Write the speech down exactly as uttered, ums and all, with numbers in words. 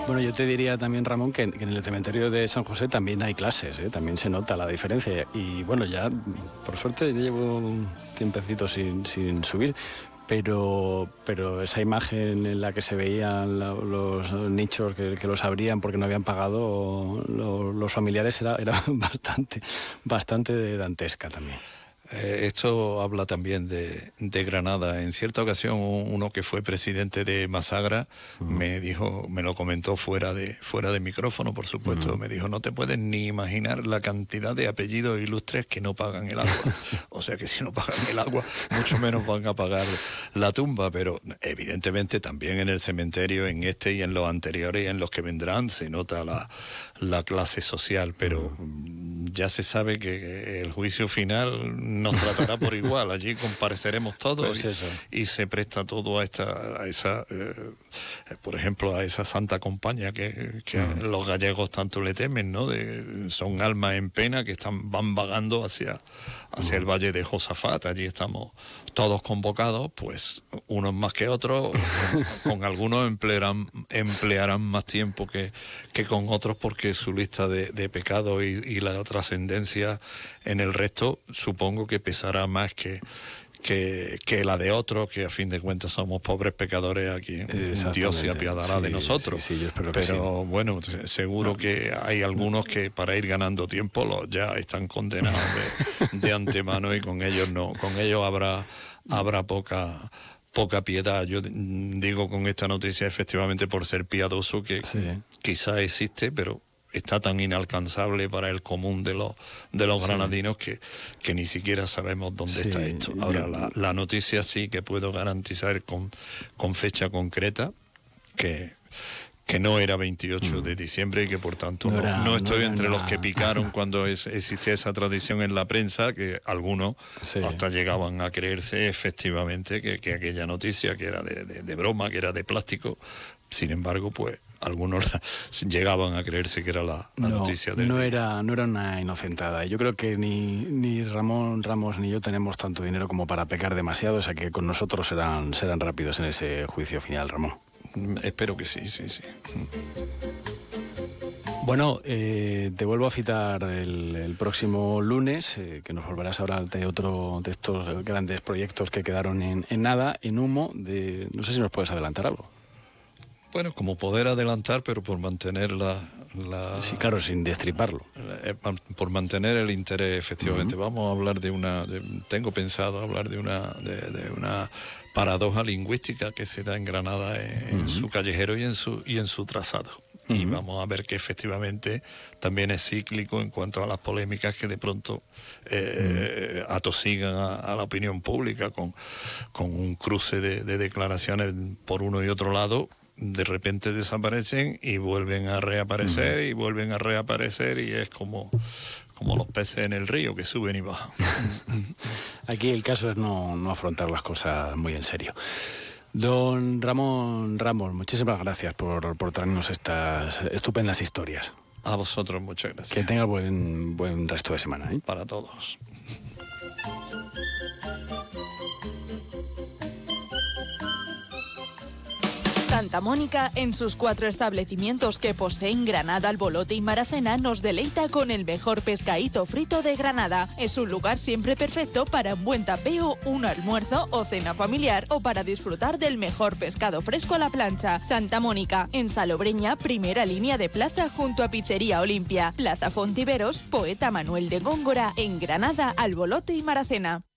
Bueno, yo te diría también, Ramón, que, que en el cementerio de San José también hay clases, ¿eh? También se nota la diferencia. Y bueno, ya, por suerte, llevo un tiempecito sin, sin subir, pero, pero esa imagen en la que se veían la, los nichos que, que los abrían porque no habían pagado lo, los familiares era, era bastante, bastante dantesca también. Eh, esto habla también de, de Granada. En cierta ocasión, uno que fue presidente de Masagra uh-huh. me dijo, me lo comentó fuera de fuera de micrófono, por supuesto. Uh-huh. Me dijo, no te puedes ni imaginar la cantidad de apellidos ilustres que no pagan el agua. O sea que si no pagan el agua, mucho menos van a pagar la tumba. Pero evidentemente también en el cementerio, en este y en los anteriores y en los que vendrán, se nota la, la clase social. Pero uh-huh. ya se sabe que el juicio final nos tratará por igual. Allí compareceremos todos pues eso. y, y se presta todo a esta a esa eh, por ejemplo a esa santa compañía que, que uh-huh. los gallegos tanto le temen, ¿no? De, son almas en pena que están van vagando hacia hacia uh-huh. el valle de Josafat. Allí estamos todos convocados, pues unos más que otros, con, con algunos emplearán emplearán más tiempo que, que con otros, porque su lista de, de pecados y, y la trascendencia en el resto supongo que pesará más que, que, que la de otros, que a fin de cuentas somos pobres pecadores aquí. Dios se apiadará sí, de nosotros. Sí, sí, yo espero que Pero sí. bueno, seguro no. que hay algunos que para ir ganando tiempo los ya están condenados de, de antemano, y con ellos no, con ellos habrá, habrá poca... poca piedad. Yo digo con esta noticia, efectivamente, por ser piadoso, que sí. quizá existe, pero está tan inalcanzable para el común de los de los sí. granadinos que, que ni siquiera sabemos dónde sí. está esto. Ahora, la, la noticia sí que puedo garantizar con, con fecha concreta que que no era veintiocho de diciembre y que por tanto no, era, no, no estoy no entre nada. Los que picaron cuando es, existía esa tradición en la prensa, que algunos sí. hasta llegaban a creerse efectivamente que, que aquella noticia que era de, de, de broma, que era de plástico. Sin embargo, pues algunos llegaban a creerse que era la, la no, noticia del no día. era no era una inocentada. Yo creo que ni, ni Ramón Ramos ni yo tenemos tanto dinero como para pecar demasiado, o sea que con nosotros serán, serán rápidos en ese juicio final, Ramón. Espero que sí, sí, sí. Bueno, eh, te vuelvo a citar el, el próximo lunes, eh, que nos volverás a hablar de otro de estos grandes proyectos que quedaron en, en nada, en humo. De, no sé si nos puedes adelantar algo. Bueno, como poder adelantar, pero por mantener la... la sí, claro, sin destriparlo. Eh, por mantener el interés, efectivamente. Uh-huh. Vamos a hablar de una... De, tengo pensado hablar de una de, de una paradoja lingüística que se da en Granada en, uh-huh. en su callejero y en su y en su trazado. Uh-huh. Y vamos a ver que efectivamente también es cíclico en cuanto a las polémicas que de pronto eh, uh-huh. atosigan a, a la opinión pública con, con un cruce de, de declaraciones por uno y otro lado. De repente desaparecen y vuelven a reaparecer uh-huh. y vuelven a reaparecer, y es como, como los peces en el río que suben y bajan. Aquí el caso es no, no afrontar las cosas muy en serio. Don Ramón Ramos, muchísimas gracias por, por traernos estas estupendas historias. A vosotros, muchas gracias. Que tenga buen, buen resto de semana, ¿eh? Para todos. Santa Mónica, en sus cuatro establecimientos que poseen Granada, Albolote y Maracena, nos deleita con el mejor pescadito frito de Granada. Es un lugar siempre perfecto para un buen tapeo, un almuerzo o cena familiar, o para disfrutar del mejor pescado fresco a la plancha. Santa Mónica, en Salobreña, primera línea de plaza junto a Pizzería Olimpia. Plaza Fontiveros, Poeta Manuel de Góngora, en Granada, Albolote y Maracena.